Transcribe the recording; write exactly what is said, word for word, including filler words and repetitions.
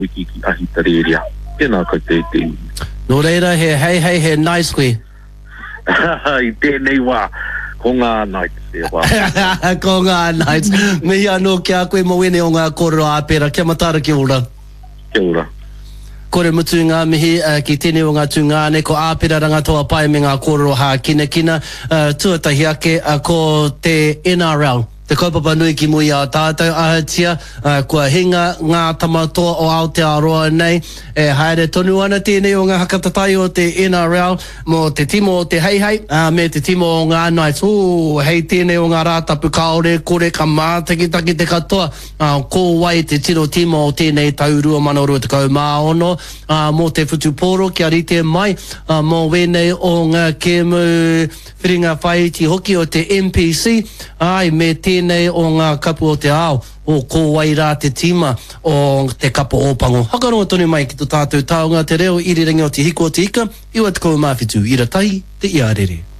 wiki ki ahi tareria. Tēnā kai te te. No reira he hei hei he nice koe. I tēnei wā, ko ngā nights e wā. Ko ngā nights. Mihi anō kia koe mo wene o ngā kōrero āpera. Kia matara ki ora. Kia ora. Kore mutu ngā mihi uh, ki tēnei o ngā tūngāne ko āpera rangatoa pai me ngā kōrero hā kina kina. Uh, tuatahi ake uh, ko te N R L. Te kaupapa nui ki mui a tātou ahatia, uh, kua hinga ngā tamatoa o Aotearoa nei, e haere tonu ana tēnei o ngā hakatatai o te N R L, mo te timo o te hei hei, uh, me te timo o ngā nights, o hei tēnei o ngā rātapu kaore, kore ka mātaki taki te katoa, uh, ko wai te tiro timo o tēnei taurua mana rua te kau māono, uh, mo te whutuporo kia rite mai, uh, mo wenei o ngā kemu whiringa whaiti hoki o te M P C, ai me te nei o ngā kapu o te ao o ko wai rā te tima o te kapu o pango. Hakaronga tonu mai ki tō tātou taonga te reo iriringi o te hiko o te ika, iwa te kou mawhitu, ira tahi te iarere.